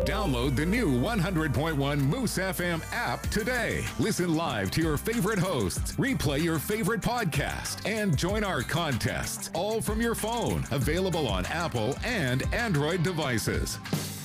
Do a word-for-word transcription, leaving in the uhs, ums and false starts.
Download the new one hundred point one Moose F M app today. Listen live to your favorite hosts, replay your favorite podcast, and join our contests, all from your phone. Available on Apple and Android devices.